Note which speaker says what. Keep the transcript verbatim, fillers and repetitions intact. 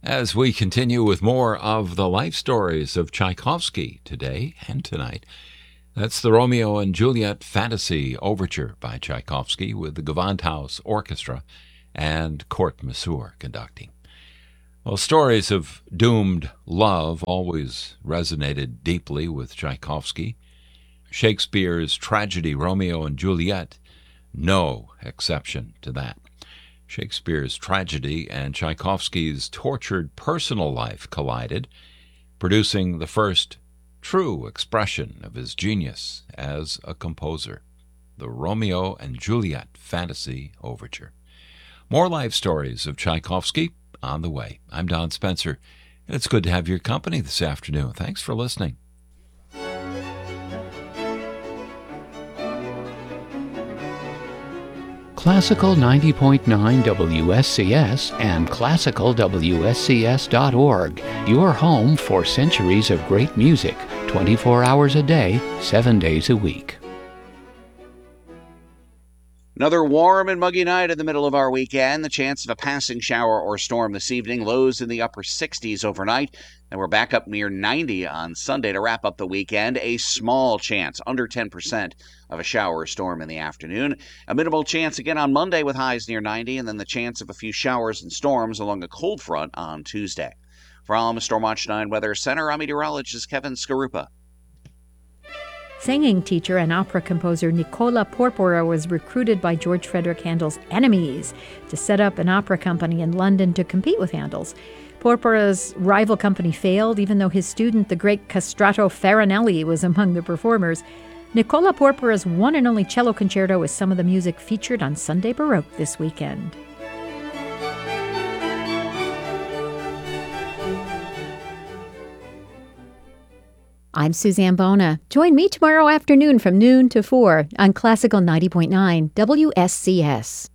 Speaker 1: As we continue with more of the life stories of Tchaikovsky today and tonight, that's the Romeo and Juliet Fantasy Overture by Tchaikovsky with the Gewandhaus Orchestra and Court Masur conducting. Well, stories of doomed love always resonated deeply with Tchaikovsky. Shakespeare's tragedy Romeo and Juliet, no exception to that. Shakespeare's tragedy and Tchaikovsky's tortured personal life collided, producing the first true expression of his genius as a composer, the Romeo and Juliet Fantasy Overture. More life stories of Tchaikovsky on the way. I'm Don Spencer, and it's good to have your company this afternoon. Thanks for listening.
Speaker 2: Classical ninety point nine W S C S and classical W S C S dot org, your home for centuries of great music, twenty-four hours a day, seven days a week.
Speaker 3: Another warm and muggy night in the middle of our weekend. The chance of a passing shower or storm this evening. Lows in the upper sixties overnight. And we're back up near ninety on Sunday to wrap up the weekend. A small chance, under ten percent, of a shower or storm in the afternoon. A minimal chance again on Monday with highs near ninety. And then the chance of a few showers and storms along a cold front on Tuesday. From Stormwatch nine Weather Center, I'm meteorologist Kevin Skarupa.
Speaker 4: Singing teacher and opera composer Nicola Porpora was recruited by George Frederick Handel's enemies to set up an opera company in London to compete with Handel's. Porpora's rival company failed, even though his student, the great Castrato Farinelli, was among the performers. Nicola Porpora's one and only cello concerto is some of the music featured on Sunday Baroque this weekend. I'm Suzanne Bona. Join me tomorrow afternoon from noon to four on Classical ninety point nine W S C S.